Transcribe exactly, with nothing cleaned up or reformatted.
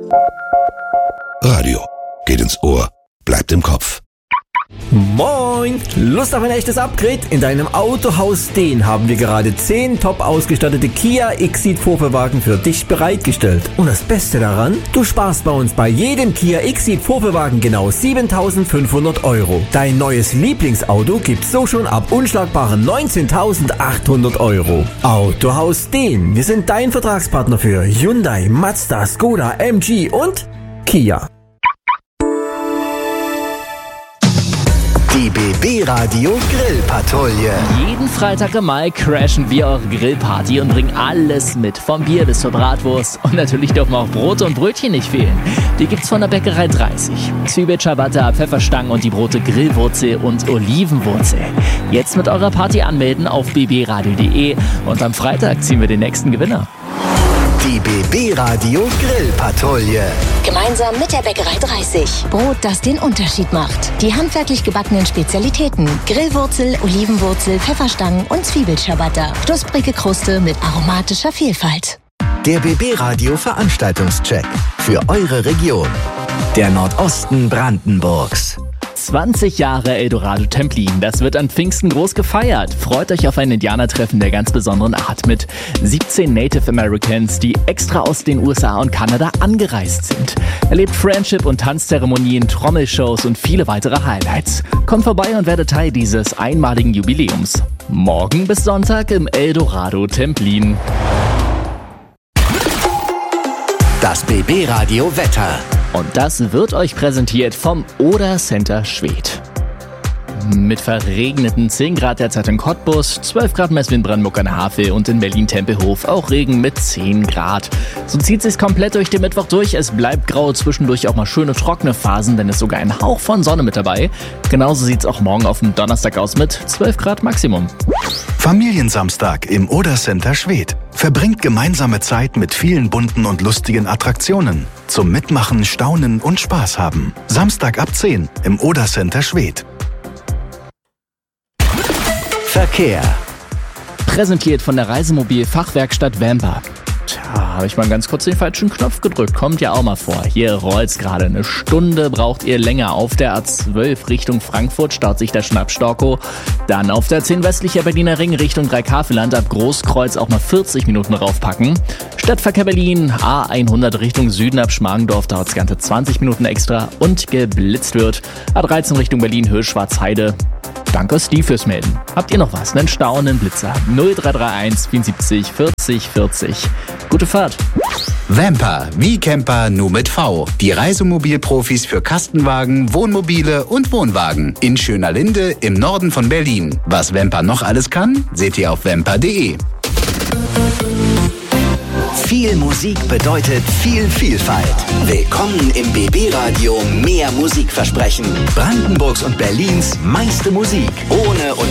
Radio. Geht ins Ohr. Bleibt im Kopf. Moin! Lust auf ein echtes Upgrade? In deinem Autohaus Dehn haben wir gerade zehn top ausgestattete Kia Xceed-Vorführwagen für dich bereitgestellt. Und das Beste daran? Du sparst bei uns bei jedem Kia Xceed-Vorführwagen genau siebentausendfünfhundert Euro. Dein neues Lieblingsauto gibt's so schon ab unschlagbaren neunzehntausendachthundert Euro. Autohaus Dehn. Wir sind dein Vertragspartner für Hyundai, Mazda, Skoda, M G und Kia. Die B B-Radio Grillpatrouille. Jeden Freitag im Mai crashen wir eure Grillparty und bringen alles mit. Vom Bier bis zur Bratwurst. Und natürlich dürfen auch Brote und Brötchen nicht fehlen. Die gibt's von der Bäckerei dreißig. Zwiebel, Ciabatta, Pfefferstangen und die Brote Grillwurzel und Olivenwurzel. Jetzt mit eurer Party anmelden auf b b radio punkt d e und am Freitag ziehen wir den nächsten Gewinner. Die B B-Radio Grillpatrouille. Gemeinsam mit der Bäckerei dreißig. Brot, das den Unterschied macht. Die handwerklich gebackenen Spezialitäten. Grillwurzel, Olivenwurzel, Pfefferstangen und Zwiebelciabatta. Knusprige Kruste mit aromatischer Vielfalt. Der B B-Radio Veranstaltungscheck für eure Region. Der Nordosten Brandenburgs. zwanzig Jahre Eldorado Templin, das wird an Pfingsten groß gefeiert. Freut euch auf ein Indianertreffen der ganz besonderen Art mit siebzehn Native Americans, die extra aus den U S A und Kanada angereist sind. Erlebt Friendship- und Tanzzeremonien, Trommelshows und viele weitere Highlights. Kommt vorbei und werdet Teil dieses einmaligen Jubiläums. Morgen bis Sonntag im Eldorado Templin. Das B B-Radio Wetter. Und das wird euch präsentiert vom Oder Center Schwedt. Mit verregneten zehn Grad derzeit in Cottbus, zwölf Grad messen wir in Brandenburg an der Havel und in Berlin-Tempelhof auch Regen mit zehn Grad. So zieht sich's komplett durch den Mittwoch durch. Es bleibt grau, zwischendurch auch mal schöne trockene Phasen, denn es ist sogar ein Hauch von Sonne mit dabei. Genauso sieht's auch morgen auf dem Donnerstag aus mit zwölf Grad Maximum. Familiensamstag im Oder Center Schwedt. Verbringt gemeinsame Zeit mit vielen bunten und lustigen Attraktionen. Zum Mitmachen, Staunen und Spaß haben. Samstag ab zehn im Oder Center Schwedt. Verkehr. Präsentiert von der Reisemobil-Fachwerkstatt Vamper. Tja, habe ich mal ganz kurz den falschen Knopf gedrückt. Kommt ja auch mal vor. Hier rollt's gerade. Eine Stunde braucht ihr länger. Auf der A zwölf Richtung Frankfurt staut sich der Schnappstorkow. Dann auf der zehn westlicher Berliner Ring Richtung Dreikäferland ab Großkreuz auch mal vierzig Minuten raufpacken. Stadtverkehr Berlin, A hundert Richtung Süden ab Schmargendorf dauert's ganze zwanzig Minuten extra und geblitzt wird. A dreizehn Richtung Berlin, Höhe Schwarzheide. Danke Steve fürs Melden. Habt ihr noch was? Einen Stau, einen Blitzer? null drei drei eins vierundsiebzig vierzig vierzig. Gute Fahrt. Vamper, wie Camper, nur mit V. Die Reisemobilprofis für Kastenwagen, Wohnmobile und Wohnwagen. In Schöner Linde im Norden von Berlin. Was Vamper noch alles kann, seht ihr auf vamper punkt d e. Viel Musik bedeutet viel Vielfalt. Willkommen im B B-Radio Mehr Musikversprechen. Brandenburgs und Berlins meiste Musik. Ohne